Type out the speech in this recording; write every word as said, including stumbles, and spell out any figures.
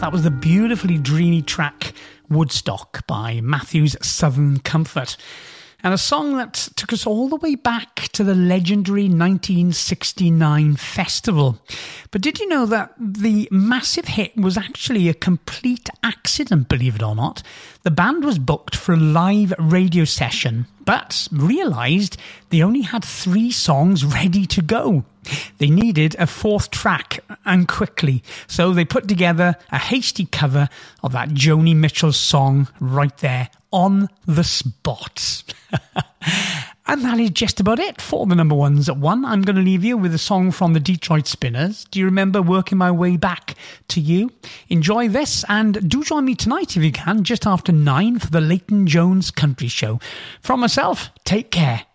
That was the beautifully dreamy track Woodstock by Matthew's Southern Comfort. And a song that took us all the way back to the legendary nineteen sixty-nine festival. But did you know that the massive hit was actually a complete accident, believe it or not? The band was booked for a live radio session, but realised they only had three songs ready to go. They needed a fourth track, and quickly, so they put together a hasty cover of that Joni Mitchell song right there, on the spot. And that is just about it for the number ones at one. I'm going to leave you with a song from the Detroit Spinners. Do you remember Working My Way Back to You? Enjoy this, and do join me tonight if you can, just after nine for the Leighton Jones Country Show. From myself, take care.